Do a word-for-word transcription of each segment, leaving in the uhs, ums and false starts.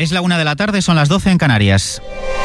Es la una de la tarde, son las doce en Canarias.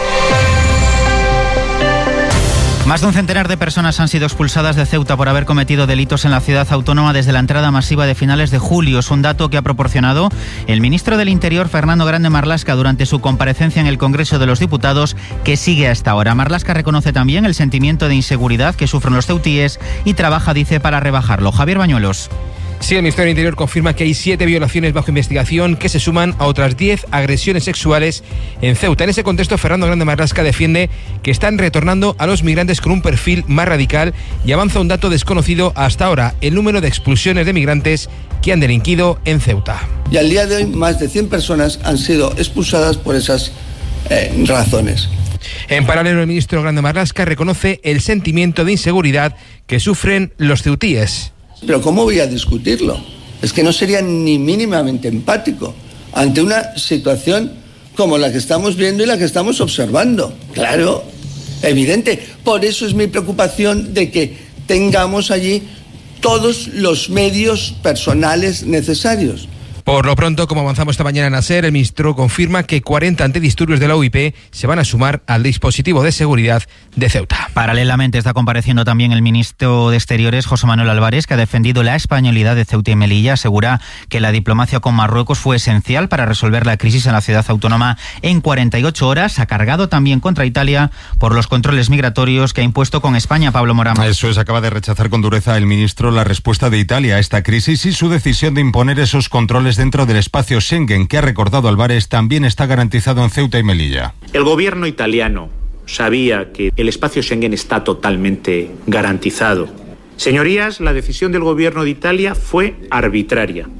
Más de un centenar de personas han sido expulsadas de Ceuta por haber cometido delitos en la ciudad autónoma desde la entrada masiva de finales de julio. Es un dato que ha proporcionado el ministro del Interior, Fernando Grande Marlaska, durante su comparecencia en el Congreso de los Diputados, que sigue hasta ahora. Marlaska reconoce también el sentimiento de inseguridad que sufren los ceutíes y trabaja, dice, para rebajarlo. Javier Bañuelos. Sí, el Ministerio del Interior confirma que hay siete violaciones bajo investigación que se suman a otras diez agresiones sexuales en Ceuta. En ese contexto, Fernando Grande Marlaska defiende que están retornando a los migrantes con un perfil más radical y avanza un dato desconocido hasta ahora: el número de expulsiones de migrantes que han delinquido en Ceuta. Y al día de hoy, más de cien personas han sido expulsadas por esas eh, razones. En paralelo, el ministro Grande Marlaska reconoce el sentimiento de inseguridad que sufren los ceutíes. Pero ¿cómo voy a discutirlo? Es que no sería ni mínimamente empático ante una situación como la que estamos viendo y la que estamos observando. Claro, evidente. Por eso es mi preocupación de que tengamos allí todos los medios personales necesarios. Por lo pronto, como avanzamos esta mañana en ASER, el ministro confirma que cuarenta antidisturbios de la U I P se van a sumar al dispositivo de seguridad de Ceuta. Paralelamente está compareciendo también el ministro de Exteriores, José Manuel Álvarez, que ha defendido la españolidad de Ceuta y Melilla. Asegura que la diplomacia con Marruecos fue esencial para resolver la crisis en la ciudad autónoma en cuarenta y ocho horas. Ha cargado también contra Italia por los controles migratorios que ha impuesto con España. Pablo Morán. Eso es, acaba de rechazar con dureza el ministro la respuesta de Italia a esta crisis y su decisión de imponer esos controles dentro del espacio Schengen, que ha recordado Álvarez, también está garantizado en Ceuta y Melilla. El gobierno italiano sabía que el espacio Schengen está totalmente garantizado. Señorías, la decisión del gobierno de Italia fue arbitraria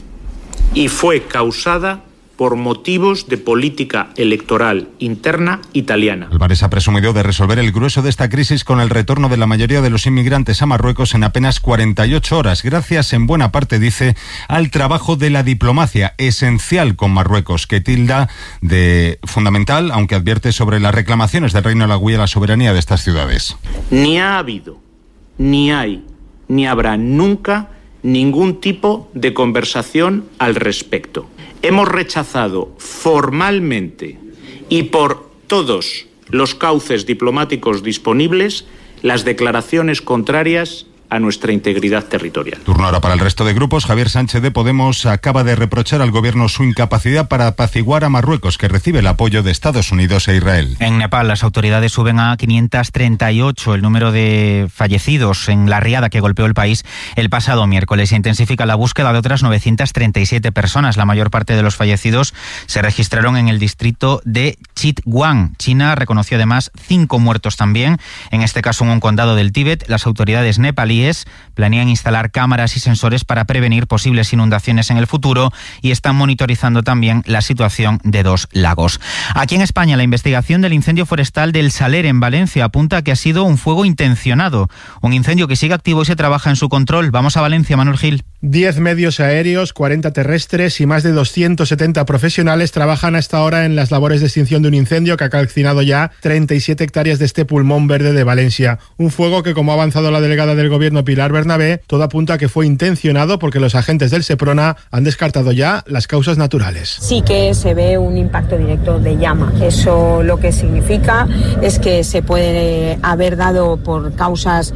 y fue causada por motivos de política electoral interna italiana. Álvarez ha presumido de resolver el grueso de esta crisis con el retorno de la mayoría de los inmigrantes a Marruecos en apenas cuarenta y ocho horas, gracias en buena parte, dice, al trabajo de la diplomacia esencial con Marruecos, que tilda de fundamental, aunque advierte sobre las reclamaciones del Reino de la Guía a la soberanía de estas ciudades. Ni ha habido, ni hay, ni habrá nunca ningún tipo de conversación al respecto. Hemos rechazado formalmente y por todos los cauces diplomáticos disponibles las declaraciones contrarias a nuestra integridad territorial. Turno ahora para el resto de grupos. Javier Sánchez de Podemos acaba de reprochar al gobierno su incapacidad para apaciguar a Marruecos, que recibe el apoyo de Estados Unidos e Israel. En Nepal, las autoridades suben a quinientos treinta y ocho el número de fallecidos en la riada que golpeó el país el pasado miércoles. Se intensifica la búsqueda de otras novecientas treinta y siete personas. La mayor parte de los fallecidos se registraron en el distrito de Chitwan. China reconoció además cinco muertos también, en este caso en un condado del Tíbet. Las autoridades nepalíes planean instalar cámaras y sensores para prevenir posibles inundaciones en el futuro y están monitorizando también la situación de dos lagos. Aquí en España, la investigación del incendio forestal del Saler en Valencia apunta a que ha sido un fuego intencionado, un incendio que sigue activo y se trabaja en su control. Vamos a Valencia, Manuel Gil. diez medios aéreos, cuarenta terrestres y más de doscientos setenta profesionales trabajan hasta ahora en las labores de extinción de un incendio que ha calcinado ya treinta y siete hectáreas de este pulmón verde de Valencia. Un fuego que, como ha avanzado la delegada del Gobierno Pilar Bernabé, todo apunta a que fue intencionado porque los agentes del Seprona han descartado ya las causas naturales. Sí que se ve un impacto directo de llama. Eso lo que significa es que se puede haber dado por causas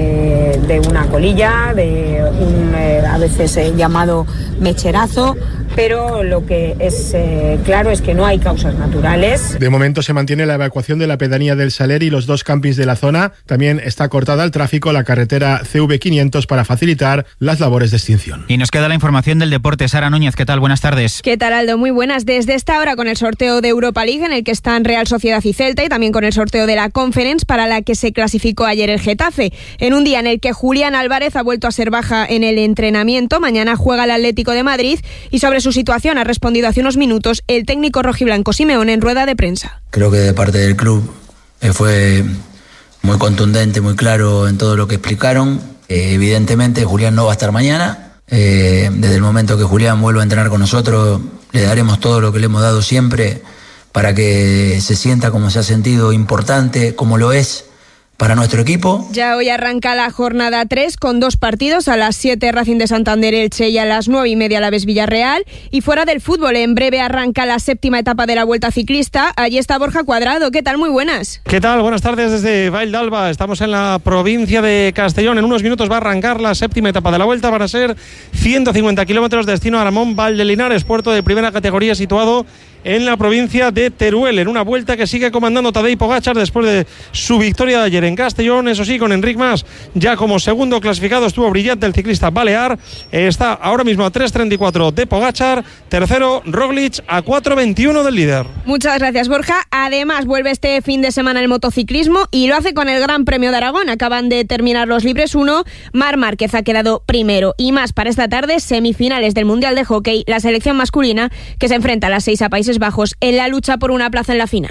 eh, de una colilla, de un eh, a veces eh, llamado mecherazo, pero lo que es eh, claro es que no hay causas naturales. De momento se mantiene la evacuación de la pedanía del Saler y los dos campings de la zona. También está cortada al tráfico la carretera C V quinientos para facilitar las labores de extinción. Y nos queda la información del deporte. Sara Núñez, ¿qué tal? Buenas tardes. ¿Qué tal, Aldo? Muy buenas. Desde esta hora con el sorteo de Europa League, en el que están Real Sociedad y Celta, y también con el sorteo de la Conference, para la que se clasificó ayer el Getafe. En un día en el que Julián Álvarez ha vuelto a ser baja en el entrenamiento. Mañana juega el Atlético de Madrid y sobre su situación ha respondido hace unos minutos el técnico rojiblanco Simeone en rueda de prensa. Creo que de parte del club eh, fue muy contundente, muy claro en todo lo que explicaron. Eh, evidentemente Julián no va a estar mañana. Eh, desde el momento que Julián vuelva a entrenar con nosotros, le daremos todo lo que le hemos dado siempre para que se sienta como se ha sentido, importante, como lo es para nuestro equipo. Ya hoy arranca la jornada tres con dos partidos, a las siete Racing de Santander Elche y a las nueve y media Alavés Villarreal. Y fuera del fútbol, en breve arranca la séptima etapa de la Vuelta Ciclista. Allí está Borja Cuadrado. ¿Qué tal? Muy buenas. ¿Qué tal? Buenas tardes desde Vall d'Alba. Estamos en la provincia de Castellón. En unos minutos va a arrancar la séptima etapa de la Vuelta. Van a ser ciento cincuenta kilómetros, destino a Aramón, Valdelinares, puerto de primera categoría situado en la provincia de Teruel, en una vuelta que sigue comandando Tadej Pogačar después de su victoria de ayer en Castellón. Eso sí, con Enric Mas ya como segundo clasificado. Estuvo brillante el ciclista balear. Está ahora mismo a tres treinta y cuatro de Pogačar. Tercero, Roglic, a cuatro veintiuno del líder. Muchas gracias, Borja. Además, vuelve este fin de semana el motociclismo y lo hace con el Gran Premio de Aragón. Acaban de terminar los Libres uno. Marc Márquez ha quedado primero. Y más para esta tarde, semifinales del Mundial de Hockey, la selección masculina que se enfrenta a las seis a Países Bajos en la lucha por una plaza en la final.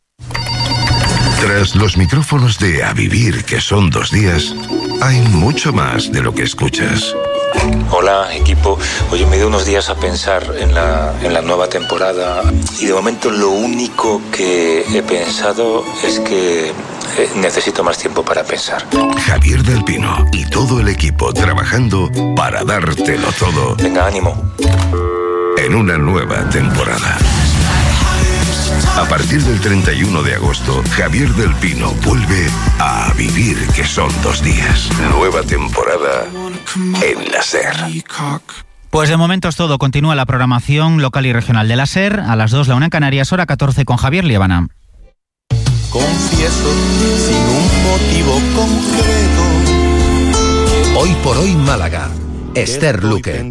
Tras los micrófonos de A Vivir, que son dos días, hay mucho más de lo que escuchas. Hola, equipo. Oye, me dio unos días a pensar en la, en la nueva temporada y de momento lo único que he pensado es que eh, necesito más tiempo para pensar. Javier del Pino y todo el equipo trabajando para dártelo todo. Venga, ánimo. En una nueva temporada. A partir del treinta y uno de agosto, Javier del Pino vuelve a A Vivir, que son dos días. Nueva temporada en la SER. Pues de momento es todo. Continúa la programación local y regional de la SER. A las dos, la una en Canarias, hora catorce con Javier Liébana. Confieso, sin un motivo concreto. Hoy por hoy Málaga. Esther Luque.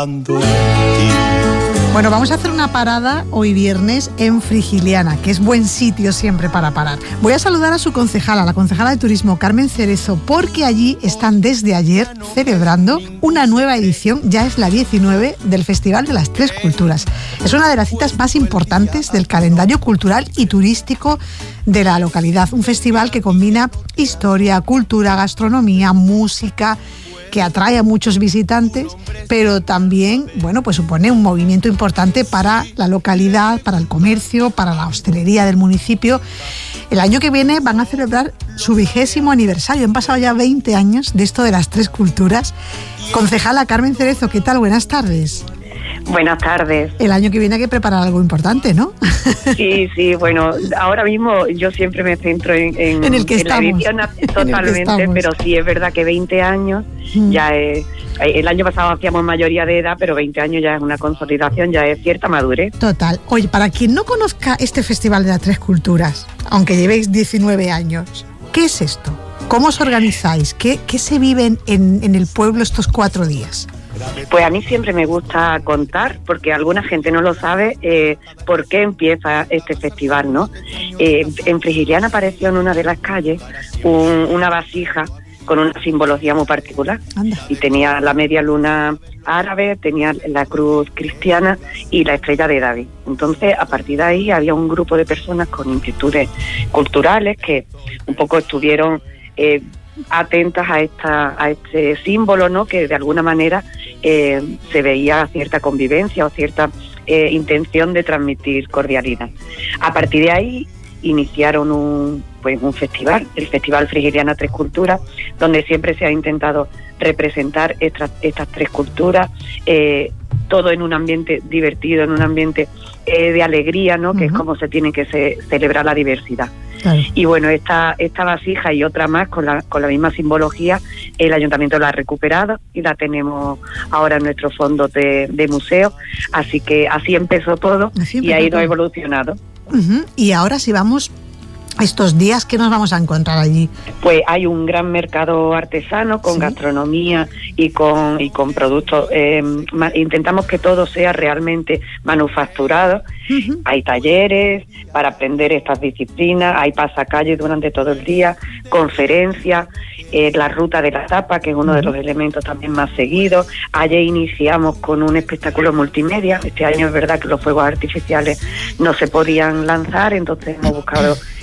Bueno, vamos a hacer una parada hoy viernes en Frigiliana, que es buen sitio siempre para parar. Voy a saludar a su concejala, la concejala de Turismo, Carmen Cerezo, porque allí están desde ayer celebrando una nueva edición, ya es la diecinueve, del Festival de las Tres Culturas. Es una de las citas más importantes del calendario cultural y turístico de la localidad. Un festival que combina historia, cultura, gastronomía, música, que atrae a muchos visitantes, pero también, bueno, pues supone un movimiento importante para la localidad, para el comercio, para la hostelería del municipio. El año que viene van a celebrar su vigésimo aniversario. Han pasado ya veinte años de esto de las tres culturas. Concejala Carmen Cerezo, ¿qué tal? Buenas tardes. Buenas tardes. El año que viene hay que preparar algo importante, ¿no? Sí, sí, bueno, ahora mismo yo siempre me centro en, en, en, el que en la edición totalmente, pero sí es verdad que veinte años mm. ya es... El año pasado hacíamos mayoría de edad, pero veinte años ya es una consolidación, ya es cierta madurez. Total. Oye, para quien no conozca este Festival de las Tres Culturas, aunque llevéis diecinueve años, ¿qué es esto? ¿Cómo os organizáis? ¿Qué, qué se vive en, en el pueblo estos cuatro días? Pues a mí siempre me gusta contar, porque alguna gente no lo sabe, eh, por qué empieza este festival, ¿no? Eh, en Frigiliana apareció en una de las calles un, una vasija con una simbología muy particular. Anda. Y tenía la media luna árabe, tenía la cruz cristiana y la estrella de David. Entonces, a partir de ahí había un grupo de personas con inquietudes culturales que un poco estuvieron... Eh, atentas a esta a este símbolo, ¿no? Que de alguna manera eh, se veía cierta convivencia o cierta eh, intención de transmitir cordialidad. A partir de ahí iniciaron un pues un festival, el Festival Frigiliana Tres Culturas, donde siempre se ha intentado representar estas, estas tres culturas, eh, todo en un ambiente divertido, en un ambiente eh, de alegría, ¿no? Uh-huh. Que es como se tiene que se, celebrar la diversidad. Claro. Y bueno, esta esta vasija y otra más con la con la misma simbología, el ayuntamiento la ha recuperado y la tenemos ahora en nuestro fondo de, de museo, así que así empezó todo así empezó y ha ido todo. Evolucionado. Uh-huh. Y ahora si vamos estos días, ¿qué nos vamos a encontrar allí? Pues hay un gran mercado artesano con ¿sí? gastronomía y con y con productos. Eh, ma, intentamos que todo sea realmente manufacturado. Uh-huh. Hay talleres para aprender estas disciplinas, hay pasacalles durante todo el día, conferencias, eh, la ruta de la tapa, que es uno uh-huh. de los elementos también más seguidos. Ayer iniciamos con un espectáculo multimedia. Este año es verdad que los fuegos artificiales no se podían lanzar, entonces hemos buscado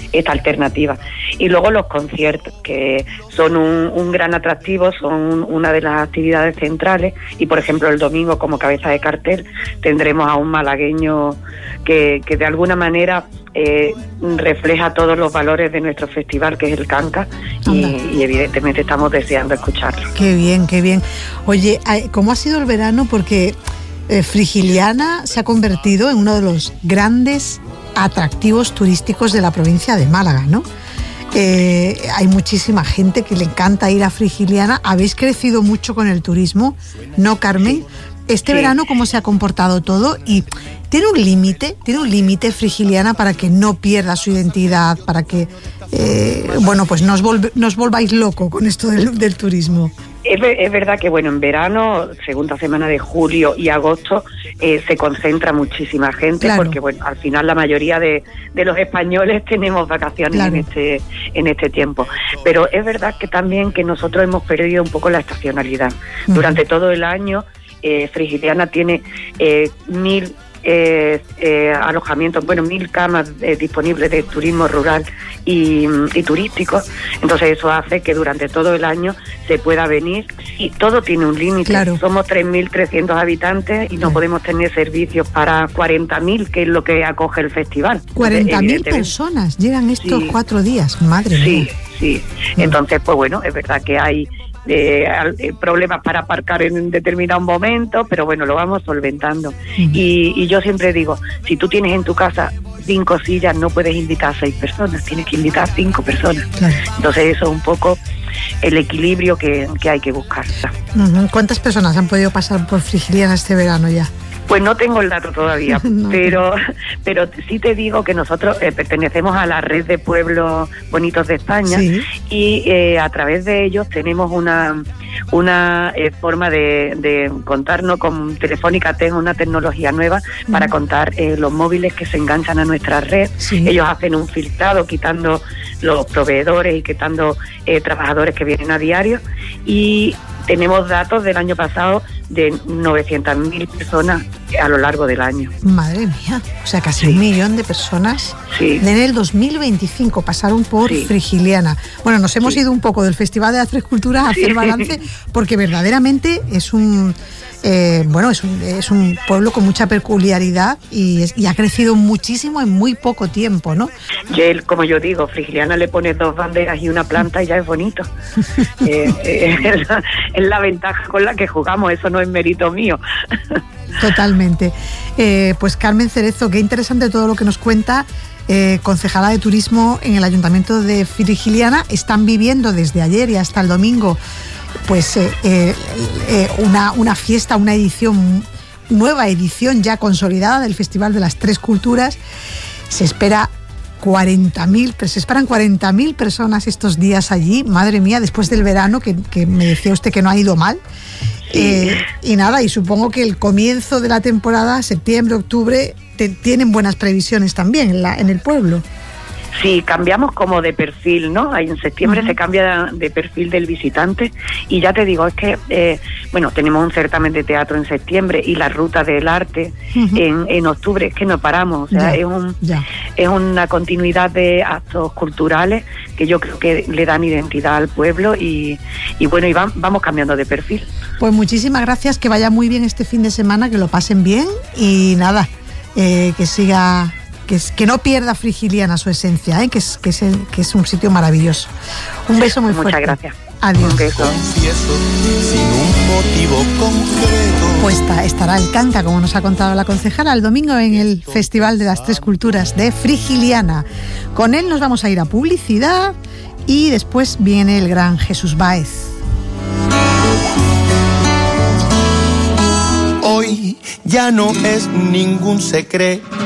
esta alternativa. Y luego los conciertos, que son un, un gran atractivo, son una de las actividades centrales, y por ejemplo el domingo como cabeza de cartel tendremos a un malagueño que, que de alguna manera eh, refleja todos los valores de nuestro festival, que es el Canca, y, y evidentemente estamos deseando escucharlo. Qué bien, qué bien. Oye, ¿cómo ha sido el verano? Porque eh, Frigiliana se ha convertido en uno de los grandes atractivos turísticos de la provincia de Málaga, ¿no? Eh, hay muchísima gente que le encanta ir a Frigiliana. Habéis crecido mucho con el turismo, ¿no, Carmen? Este sí. verano, ¿cómo se ha comportado todo? Y tiene un límite, tiene un límite Frigiliana para que no pierda su identidad, para que, eh, bueno, pues no os, volv- no os volváis loco con esto del, del turismo. Es, es verdad que, bueno, en verano, segunda semana de julio y agosto, eh, se concentra muchísima gente, claro. porque, bueno, al final la mayoría de, de los españoles tenemos vacaciones claro. en este en este tiempo. Pero es verdad que también que nosotros hemos perdido un poco la estacionalidad. Uh-huh. Durante todo el año, eh, Frigiliana tiene eh, mil... Eh, eh, alojamientos, bueno, mil camas eh, disponibles de turismo rural y, y turístico. Entonces eso hace que durante todo el año se pueda venir, y todo tiene un límite. Claro. Somos tres mil trescientos habitantes y no sí. podemos tener servicios para cuarenta mil, que es lo que acoge el festival. cuarenta mil personas llegan estos sí. cuatro días, madre sí, mía. Sí, sí. Entonces, pues bueno, es verdad que hay Eh, eh, problemas para aparcar en determinado momento, pero bueno, lo vamos solventando. Uh-huh. y, y yo siempre digo, si tú tienes en tu casa cinco sillas, no puedes invitar a seis personas, tienes que invitar a cinco personas. Claro. Entonces eso es un poco el equilibrio que, que hay que buscar. Uh-huh. ¿Cuántas personas han podido pasar por Frigiliana este verano ya? Pues no tengo el dato todavía, no. pero pero sí te digo que nosotros eh, pertenecemos a la red de pueblos bonitos de España, sí. y eh, a través de ellos tenemos una una eh, forma de, de contarnos con Telefónica. Tengo una tecnología nueva mm. para contar eh, los móviles que se enganchan a nuestra red. Sí. Ellos hacen un filtrado quitando los proveedores y quitando eh, trabajadores que vienen a diario, y tenemos datos del año pasado de novecientas mil personas a lo largo del año. Madre mía, o sea, casi sí. un millón de personas. Sí. En el dos mil veinticinco pasaron por sí. Frigiliana. Bueno, nos hemos sí. ido un poco del Festival de las Tres Culturas a hacer sí. balance, porque verdaderamente es un... Eh, bueno, es un, es un pueblo con mucha peculiaridad y, es, y ha crecido muchísimo en muy poco tiempo, ¿no? Y él, como yo digo, Frigiliana le pone dos banderas y una planta y ya es bonito. eh, eh, es, la, es la ventaja con la que jugamos, eso no es mérito mío. Totalmente. Eh, pues Carmen Cerezo, qué interesante todo lo que nos cuenta. Eh, concejala de Turismo en el Ayuntamiento de Frigiliana. Están viviendo desde ayer y hasta el domingo pues eh, eh, eh, una, una fiesta, una edición, nueva edición ya consolidada del Festival de las Tres Culturas. Se espera cuarenta mil, se esperan cuarenta mil personas estos días allí, madre mía, después del verano, que, que me decía usted que no ha ido mal. Eh, y nada, y supongo que el comienzo de la temporada, septiembre, octubre, te, tienen buenas previsiones también en, la, en el pueblo. Sí, cambiamos como de perfil, ¿no? En septiembre uh-huh. se cambia de perfil del visitante, y ya te digo, es que, eh, bueno, tenemos un certamen de teatro en septiembre y la ruta del arte uh-huh. en, en octubre, es que no paramos, o sea, ya, es, un, es una continuidad de actos culturales que yo creo que le dan identidad al pueblo, y, y bueno, y va, vamos cambiando de perfil. Pues muchísimas gracias, que vaya muy bien este fin de semana, que lo pasen bien, y nada, eh, que siga... Que, es, que no pierda Frigiliana su esencia, ¿eh? que, es, que, es el, que es un sitio maravilloso. Un beso muy fuerte. Muchas gracias. Adiós. Un beso. Sin un motivo concreto. Pues está, estará el Canca, como nos ha contado la concejala, el domingo en el Festival de las Tres Culturas de Frigiliana. Con él nos vamos a ir a publicidad y después viene el gran Jesús Báez. Hoy ya no es ningún secreto